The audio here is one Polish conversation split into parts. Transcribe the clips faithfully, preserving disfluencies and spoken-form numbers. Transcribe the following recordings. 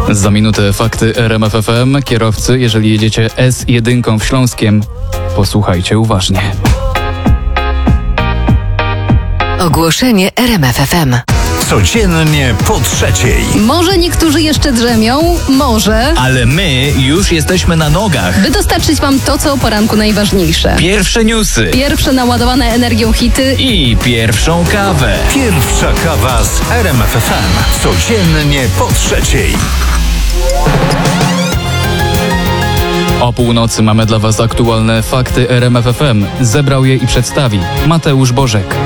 Za minutę fakty R M F F M. Kierowcy, jeżeli jedziecie S jeden w Śląskiem, posłuchajcie uważnie. Ogłoszenie R M F F M. Codziennie po trzeciej. Może niektórzy jeszcze drzemią, może. Ale my już jesteśmy na nogach. By dostarczyć wam to, co o poranku najważniejsze. Pierwsze newsy. Pierwsze naładowane energią hity. I pierwszą kawę. Pierwsza kawa z R M F F M. Codziennie po trzeciej. O północy mamy dla Was aktualne fakty R M F F M. Zebrał je i przedstawi Mateusz Bożek.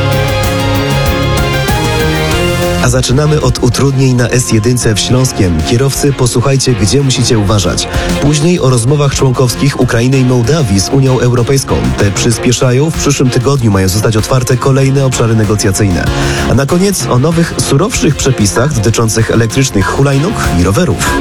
A zaczynamy od utrudnień na S jeden w Śląskiem. Kierowcy, posłuchajcie, gdzie musicie uważać. Później o rozmowach członkowskich Ukrainy i Mołdawii z Unią Europejską. Te przyspieszają. W przyszłym tygodniu mają zostać otwarte kolejne obszary negocjacyjne. A na koniec o nowych, surowszych przepisach dotyczących elektrycznych hulajnóg i rowerów.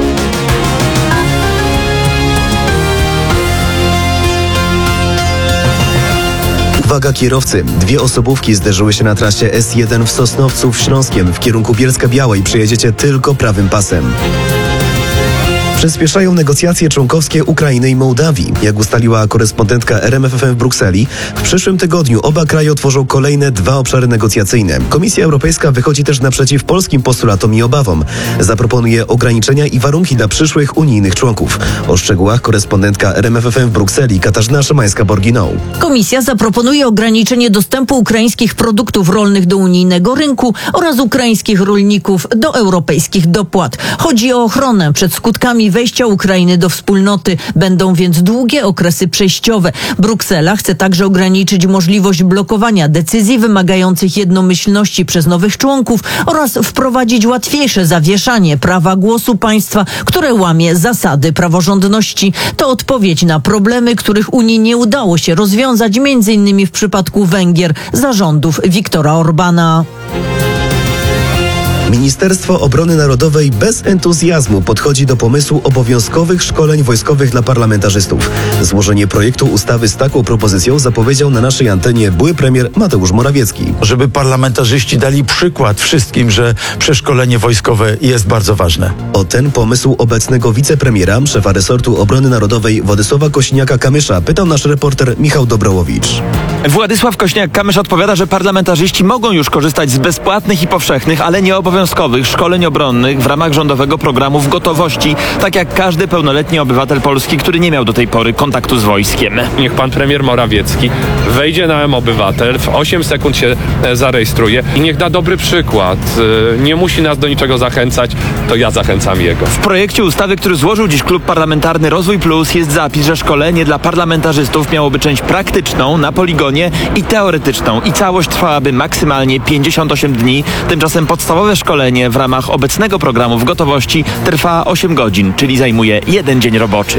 Uwaga kierowcy, dwie osobówki zderzyły się na trasie S jeden w Sosnowcu w Śląskiem. W kierunku Bielska-Białej przejedziecie tylko prawym pasem. Przyspieszają negocjacje członkowskie Ukrainy i Mołdawii. Jak ustaliła korespondentka R M F F M w Brukseli, w przyszłym tygodniu oba kraje otworzą kolejne dwa obszary negocjacyjne. Komisja Europejska wychodzi też naprzeciw polskim postulatom i obawom. Zaproponuje ograniczenia i warunki dla przyszłych unijnych członków. O szczegółach korespondentka R M F F M w Brukseli Katarzyna Szymańska-Borginą. Komisja zaproponuje ograniczenie dostępu ukraińskich produktów rolnych do unijnego rynku oraz ukraińskich rolników do europejskich dopłat. Chodzi o ochronę przed skutkami wejścia Ukrainy do wspólnoty. Będą więc długie okresy przejściowe. Bruksela chce także ograniczyć możliwość blokowania decyzji wymagających jednomyślności przez nowych członków oraz wprowadzić łatwiejsze zawieszanie prawa głosu państwa, które łamie zasady praworządności. To odpowiedź na problemy, których Unii nie udało się rozwiązać, między innymi w przypadku Węgier za rządów Viktora Orbana. Ministerstwo Obrony Narodowej bez entuzjazmu podchodzi do pomysłu obowiązkowych szkoleń wojskowych dla parlamentarzystów. Złożenie projektu ustawy z taką propozycją zapowiedział na naszej antenie były premier Mateusz Morawiecki. Żeby parlamentarzyści dali przykład wszystkim, że przeszkolenie wojskowe jest bardzo ważne. O ten pomysł obecnego wicepremiera, szefa resortu obrony narodowej Władysława Kosiniaka-Kamysza pytał nasz reporter Michał Dobrołowicz. Władysław Kosiniak-Kamysz odpowiada, że parlamentarzyści mogą już korzystać z bezpłatnych i powszechnych, ale nie obowiązkowych szkoleń obronnych w ramach rządowego programu w gotowości, tak jak każdy pełnoletni obywatel Polski, który nie miał do tej pory kontaktu z wojskiem. Niech pan premier Morawiecki wejdzie na M-Obywatel, w osiem sekund się zarejestruje i niech da dobry przykład. Nie musi nas do niczego zachęcać, to ja zachęcam jego. W projekcie ustawy, który złożył dziś Klub Parlamentarny Rozwój Plus, jest zapis, że szkolenie dla parlamentarzystów miałoby część praktyczną na poligonie i teoretyczną i całość trwałaby maksymalnie pięćdziesiąt osiem dni. Tymczasem podstawowe szkolenie w ramach obecnego programu w gotowości trwa osiem godzin, czyli zajmuje jeden dzień roboczy.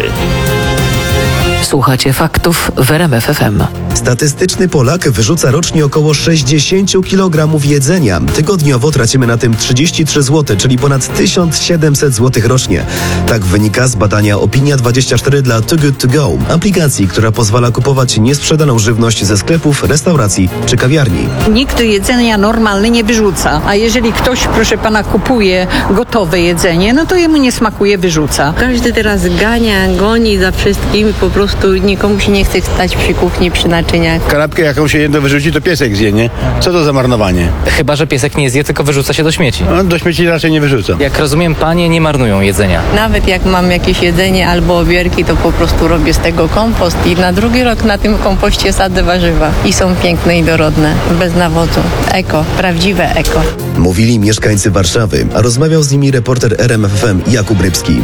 Słuchacie faktów w R M F F M. Statystyczny Polak wyrzuca rocznie około sześćdziesiąt kilogramów jedzenia. Tygodniowo tracimy na tym trzydzieści trzy złote, czyli ponad tysiąc siedemset złotych rocznie. Tak wynika z badania Opinia dwadzieścia cztery dla Too Good To Go, aplikacji, która pozwala kupować niesprzedaną żywność ze sklepów, restauracji czy kawiarni. Nikt jedzenia normalnie nie wyrzuca, a jeżeli ktoś, proszę pana, kupuje gotowe jedzenie, no to jemu nie smakuje, wyrzuca. Każdy teraz gania, goni za wszystkim, po prostu nikomu się nie chce stać przy kuchni, przy naczyniach. Kanapkę, jaką się jedno wyrzuci, to piesek zje, nie? Co to za marnowanie? Chyba że piesek nie zje, tylko wyrzuca się do śmieci. No, do śmieci raczej nie wyrzuca. Jak rozumiem, panie nie marnują jedzenia. Nawet jak mam jakieś jedzenie albo obierki, to po prostu robię z tego kompost i na drugi rok na tym kompoście sadzę warzywa. I są piękne i dorodne, bez nawozu. Eko, prawdziwe eko. Mówili mieszkańcy Warszawy, a rozmawiał z nimi reporter R M F F M Jakub Rybski.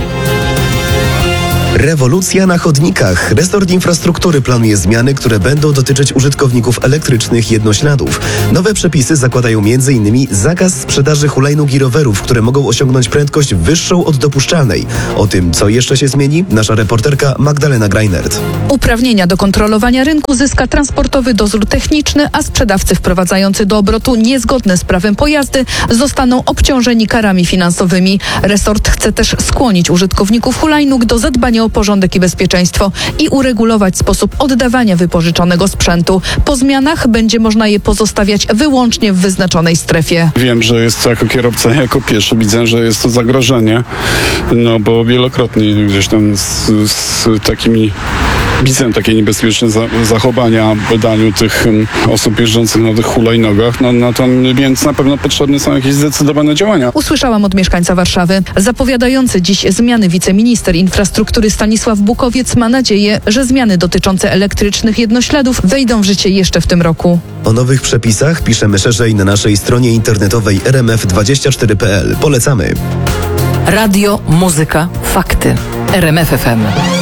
Rewolucja na chodnikach. Resort Infrastruktury planuje zmiany, które będą dotyczyć użytkowników elektrycznych jednośladów. Nowe przepisy zakładają między innymi zakaz sprzedaży hulajnóg i rowerów, które mogą osiągnąć prędkość wyższą od dopuszczalnej. O tym, co jeszcze się zmieni, nasza reporterka Magdalena Greinert. Uprawnienia do kontrolowania rynku zyska Transportowy Dozór Techniczny, a sprzedawcy wprowadzający do obrotu niezgodne z prawem pojazdy zostaną obciążeni karami finansowymi. Resort chce też skłonić użytkowników hulajnóg do zadbania dbanie o porządek i bezpieczeństwo i uregulować sposób oddawania wypożyczonego sprzętu. Po zmianach będzie można je pozostawiać wyłącznie w wyznaczonej strefie. Wiem, że jest to jako kierowca, jako pieszy widzę, że jest to zagrożenie, no bo wielokrotnie gdzieś tam z, z takimi widzę takie niebezpieczne za, zachowania w wydaniu tych um, osób jeżdżących na tych hulajnogach, no, no to, więc na pewno potrzebne są jakieś zdecydowane działania. Usłyszałam od mieszkańca Warszawy. Zapowiadający dziś zmiany wiceminister infrastruktury Stanisław Bukowiec ma nadzieję, że zmiany dotyczące elektrycznych jednośladów wejdą w życie jeszcze w tym roku. O nowych przepisach piszemy szerzej na naszej stronie internetowej r m f dwadzieścia cztery kropka p l. Polecamy. Radio, muzyka, fakty. R M F F M.